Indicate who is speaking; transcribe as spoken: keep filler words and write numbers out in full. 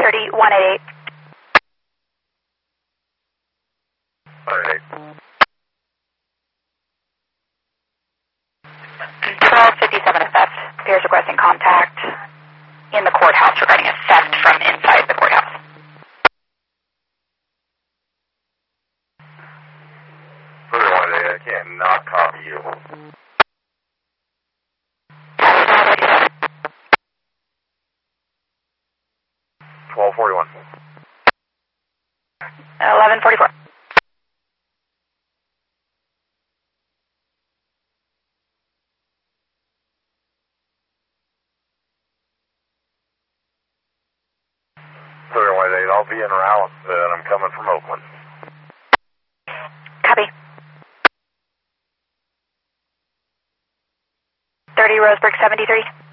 Speaker 1: thirty, one eighty-eight.
Speaker 2: one eighty-eight.
Speaker 1: twelve fifty-seven is theft. Appears requesting contact in the courthouse regarding a theft from inside the courthouse.
Speaker 2: Further one eighty-eight, I can't not copy you. twelve forty-one.
Speaker 1: eleven forty-four.
Speaker 2: Further one eighty-eight, I'll be in Rallis, and I'm coming from Oakland.
Speaker 1: Copy. thirty Roseburg seventy-three.